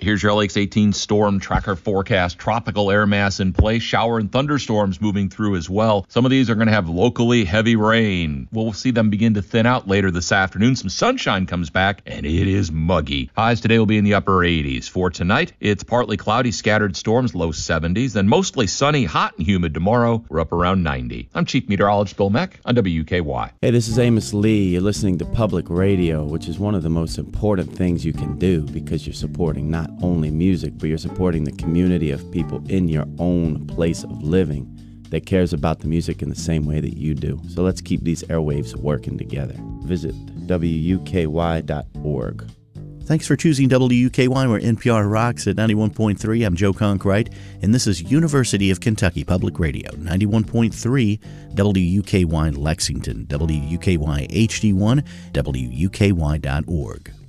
Here's your LX 18 storm tracker forecast. Tropical air mass in place. Shower and thunderstorms moving through as well. Some of these are going to have locally heavy rain. We'll see them begin to thin out later this afternoon. Some sunshine comes back, and it is muggy. Highs today will be in the upper 80s. For tonight, it's partly cloudy, scattered storms, low 70s. Then mostly sunny, hot and humid tomorrow. We're up around 90. I'm Chief Meteorologist Bill Meck on WKY. Hey, this is Amos Lee. You're listening to Public Radio, which is one of the most important things you can do because you're supporting not only music, but you're supporting the community of people in your own place of living that cares about the music in the same way that you do. So let's keep these airwaves working together. Visit WUKY.org. Thanks for choosing WUKY, where NPR rocks at 91.3. I'm Joe Conkright, and this is University of Kentucky Public Radio, 91.3 WUKY Lexington, WUKY HD1, WUKY.org.